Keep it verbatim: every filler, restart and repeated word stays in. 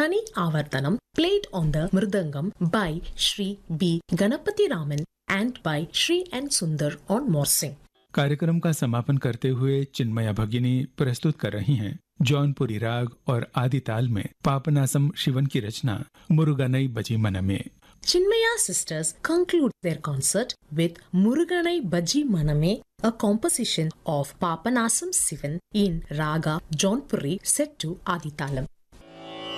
Mani Avartanam, played on the Mridangam by Shri B. Ganapati Raman and by Shri N. Sundar on Morsing. कार्यक्रम का समापन करते हुए चिन्मया भगिनी प्रस्तुत कर रही हैं जौनपुरी राग और आदि ताल में पापनासम शिवन की रचना मुरुगनई बजी मनमे. Chinmaya sisters conclude their concert with Muruganai Baji Maname, a composition of Papanasam Sivan in Raga Jaunpuri set to Aditalam.